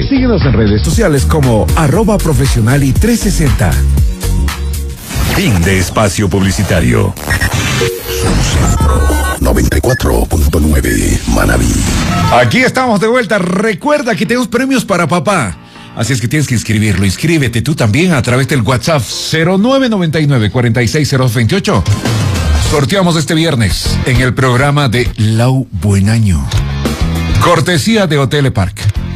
Síguenos en redes sociales como @profesionali360. Fin de espacio publicitario. Centro 94.9 Manabí. Aquí estamos de vuelta. Recuerda que tenemos premios para papá. Así es que tienes que inscribirlo. Inscríbete tú también a través del WhatsApp 0999-460228. Sorteamos este viernes en el programa de Lau Buen Año. Cortesía de Hotel Park.